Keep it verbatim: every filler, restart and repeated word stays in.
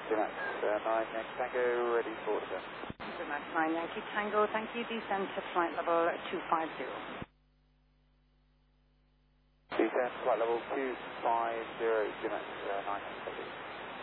Max uh, nine, Yankee Tango, ready for descent. Max nine, Yankee Tango, thank you. Descent to flight level two five zero. Descent, flight level two five zero, Max uh, nine, Yankee Tango.